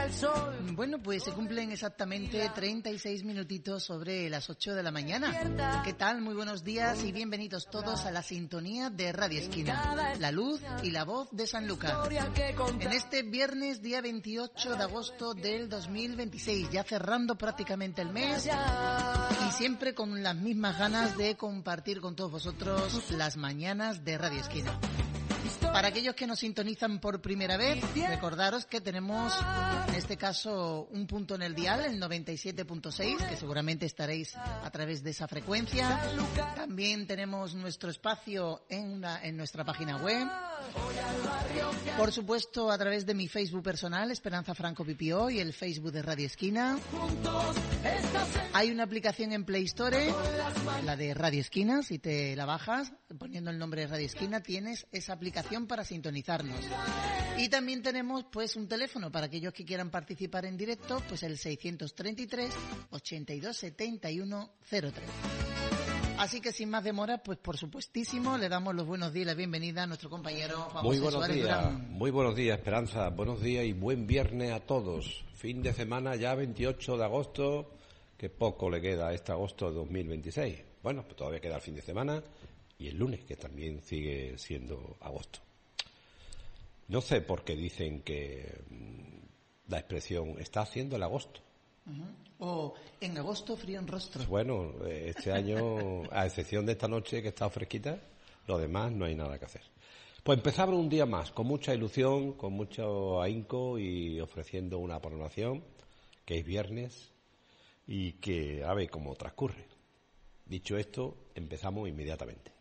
Bueno, pues se cumplen exactamente 36 minutitos sobre las 8 de la mañana. ¿Qué tal? Muy buenos días y bienvenidos todos a la sintonía de Radio Esquina, la luz y la voz de Sanlúcar. En este viernes, día 28 de agosto del 2026, ya cerrando prácticamente el mes y siempre con las mismas ganas de compartir con todos vosotros las mañanas de Radio Esquina. Para aquellos que nos sintonizan por primera vez, recordaros que tenemos, en este caso, un punto en el dial, el 97.6, que seguramente estaréis a través de esa frecuencia. También tenemos nuestro espacio en nuestra página web. Por supuesto, a través de mi Facebook personal, Esperanza Franco Pipió, y el Facebook de Radio Esquina. Hay una aplicación en Play Store, la de Radio Esquina. Si te la bajas, poniendo el nombre de Radio Esquina, tienes esa aplicación para sintonizarnos. Y también tenemos pues un teléfono para aquellos que quieran participar en directo, pues el 633 82 71 03. Así que sin más demora, pues por supuestísimo le damos los buenos días y la bienvenida a nuestro compañero Juan José Suárez Durán. Muy buenos días, Esperanza. Buenos días y buen viernes a todos. Fin de semana ya 28 de agosto, que poco le queda a este agosto de 2026. Bueno, pues todavía queda el fin de semana y el lunes, que también sigue siendo agosto. No sé por qué dicen que la expresión está haciendo el agosto. O en agosto frío en rostro. Bueno, este año, a excepción de esta noche que está fresquita, lo demás no hay nada que hacer. Pues empezamos un día más, con mucha ilusión, con mucho ahínco y ofreciendo una programación que es viernes y que a ver cómo transcurre. Dicho esto, empezamos inmediatamente.